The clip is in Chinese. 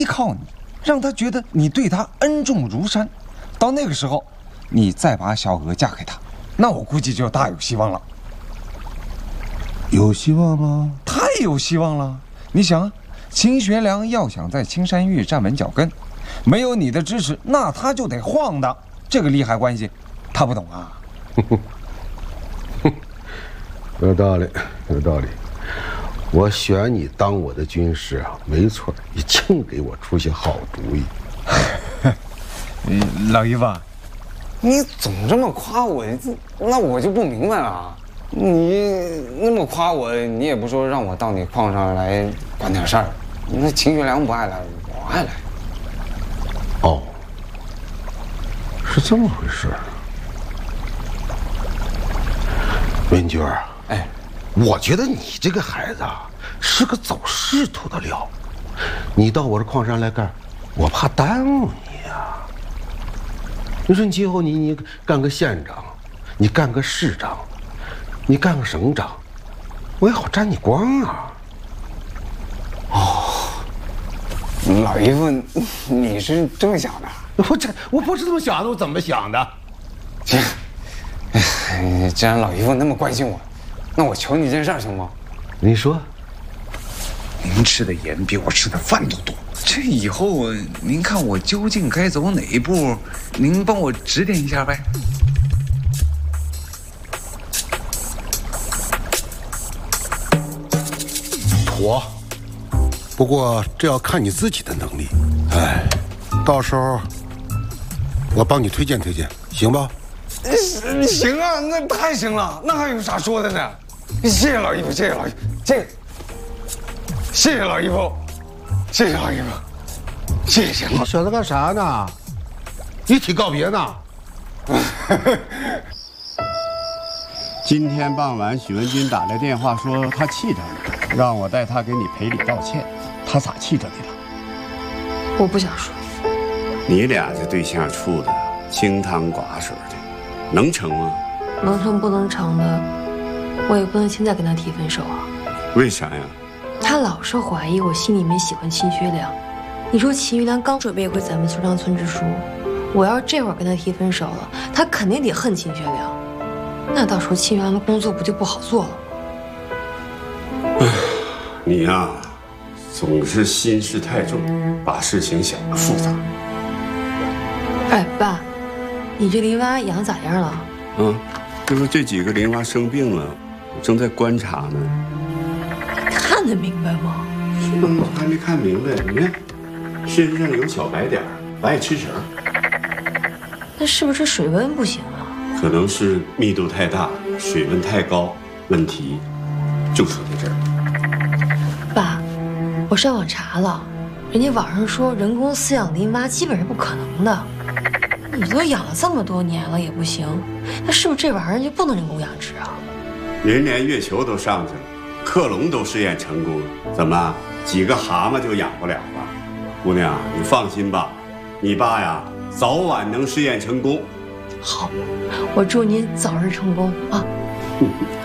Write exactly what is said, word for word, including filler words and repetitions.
依靠你，让他觉得你对他恩重如山。到那个时候，你再把小娥嫁给他，那我估计就大有希望了。 有希望吗？ 太有希望了！你想啊，秦学良要想在青山峪站稳脚跟，没有你的支持，那他就得晃的。这个利害关系，他不懂啊。 有道理，有道理。我选你当我的军师啊，没错，你净给我出些好主意。 嗯，老姨夫， 你总这么夸我，那我就不明白了。你那么夸我，你也不说让我到你矿上来管点事儿。那秦学良不爱来，我爱来。 哦，是这么回事。文娟啊， 哎， 我觉得你这个孩子啊，是个走仕途的料。你到我这矿上来干，我怕耽误你呀。你说你今后你你干个县长，你干个市长，你干个省长，我也好沾你光啊。 哦，老姨夫，你是这么想的？ 我这我不是这么想的，我怎么想的？ 行，哎，既然老姨夫那么关心我，那我求你件事行吗？ 你说。 您吃的盐比我吃的饭都多，这以后您看我究竟该走哪一步，您帮我指点一下呗。 妥，不过这要看你自己的能力。哎，到时候我帮你推荐推荐，行吧？ 行啊，那太行了，那还有啥说的呢？谢谢老姨夫，谢谢老姨夫，这个。谢谢老姨夫，谢谢老姨夫，谢谢。 你选他干啥呢？一起告别呢？ 今天傍晚，许文军打来电话说他气着你，让我带他给你赔礼道歉。他咋气着你了？ 我不想说。 你俩这对象处的清汤寡水的，能成吗？ 能成不能成的，我也不能现在跟他提分手啊。 为啥呀？ 他老是怀疑我心里面喜欢秦学良。你说秦学良刚准备回咱们村当村支书，我要这会儿跟他提分手了，他肯定得恨秦学良。那到时候秦学良的工作不就不好做了吗？ 你呀、啊，总是心事太重，把事情想得复杂。 哎，爸，你这林娃养咋样了？ 嗯，就是这几个林娃生病了，正在观察呢。 看得明白吗？ 嗯，还没看明白。你看，身上有小白点儿，不爱吃绳。 那是不是水温不行啊？ 可能是密度太大，水温太高，问题就出在这儿。 爸，我上网查了，人家网上说人工饲养林蛙基本是不可能的。你都养了这么多年了也不行，那是不是这玩意儿就不能人工养殖啊？ 人连月球都上去了。克隆都试验成功了，怎么几个蛤蟆就养不了了？姑娘，你放心吧，你爸呀，早晚能试验成功。 好，我祝您早日成功啊！